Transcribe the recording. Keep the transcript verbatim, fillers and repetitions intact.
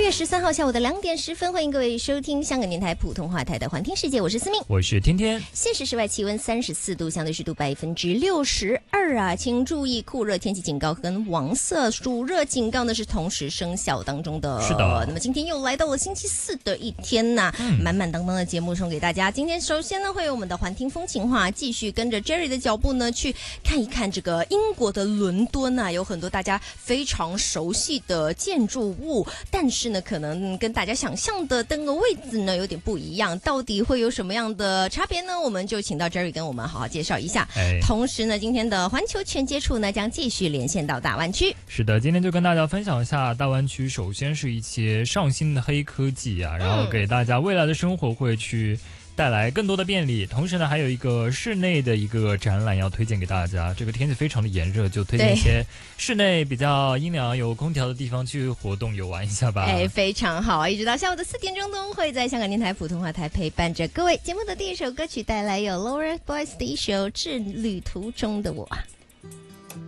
月十三号下午的两点十分，欢迎各位收听香港电台普通话台的环听世界，我是思敏， 我是天天。 现时室外气温三十四度，相对湿度百分之六十二啊，请注意酷热天气警告跟黄色暑热警告呢是同时生效当中的。 是的。 那么今天又来到了星期四的一天呐、啊嗯，满满当当的节目送给大家。今天首先呢会有我们的环听风情话，继续跟着 Jerry 的脚步呢去看一看这个英国的伦敦啊，有很多大家非常熟悉的建筑物，但是呢可能跟大家想象的那个位置呢有点不一样，到底会有什么样的差别呢？我们就请到 Jerry 跟我们好好介绍一下。哎、同时呢，今天的环球全接触呢将继续连线到大湾区。 是的，今天就跟大家分享一下大湾区，首先是一些上新的黑科技啊，然后给大家未来的生活会去带来更多的便利，同时呢还有一个室内的一个展览要推荐给大家。这个天气非常的炎热，就推荐一些室内比较阴凉有空调的地方去活动游玩一下吧。 哎，非常好啊！一直到下午的四点钟都会在香港电台普通话台陪伴着各位。节目的第一首歌曲带来有 Laura Boys 的一首《致旅途中的我》。